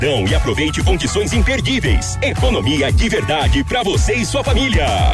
Então, e aproveite condições imperdíveis. Economia de verdade para você e sua família.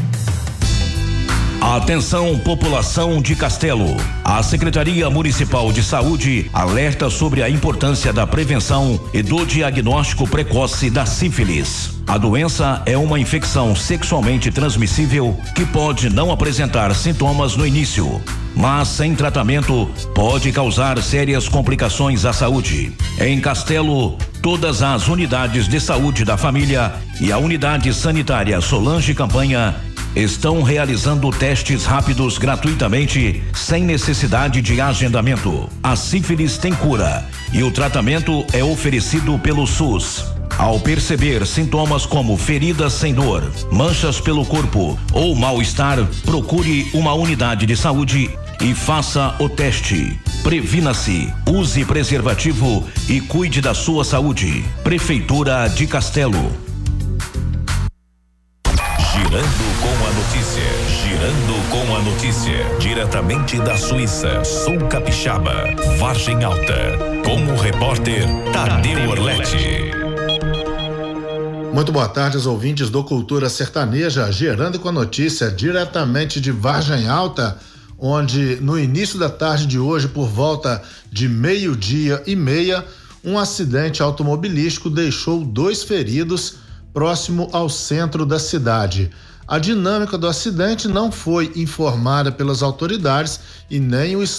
Atenção, população de Castelo. A Secretaria Municipal de Saúde alerta sobre a importância da prevenção e do diagnóstico precoce da sífilis. A doença é uma infecção sexualmente transmissível que pode não apresentar sintomas no início, mas sem tratamento pode causar sérias complicações à saúde. Em Castelo, todas as unidades de saúde da família e a unidade sanitária Solange Campanha estão realizando testes rápidos gratuitamente, sem necessidade de agendamento. A sífilis tem cura e o tratamento é oferecido pelo SUS. Ao perceber sintomas como feridas sem dor, manchas pelo corpo ou mal-estar, procure uma unidade de saúde e faça o teste. Previna-se, use preservativo e cuide da sua saúde. Prefeitura de Castelo. Girando com a notícia, diretamente da Suíça, Sul Capixaba, Vargem Alta, com o repórter Tadeu Orletti. Muito boa tarde aos ouvintes do Cultura Sertaneja, girando com a notícia diretamente de Vargem Alta, onde no início da tarde de hoje, por volta de 12:30, um acidente automobilístico deixou 2 feridos próximo ao centro da cidade. A dinâmica do acidente não foi informada pelas autoridades e nem o